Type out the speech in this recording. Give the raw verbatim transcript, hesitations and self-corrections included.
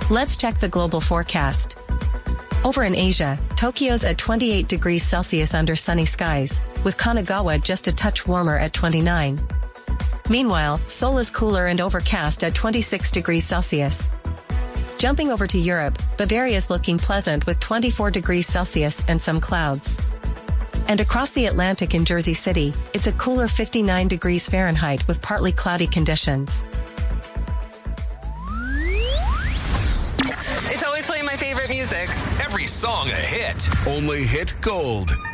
Let's check the global forecast. Over in Asia, Tokyo's at twenty-eight degrees Celsius under sunny skies, with Kanagawa just a touch warmer at twenty-nine. Meanwhile, Seoul is cooler and overcast at twenty-six degrees Celsius. Jumping over to Europe, Bavaria is looking pleasant with twenty-four degrees Celsius and some clouds. And across the Atlantic in Jersey City, it's a cooler fifty-nine degrees Fahrenheit with partly cloudy conditions. It's always playing my favorite music. Every song a hit. Only hit gold.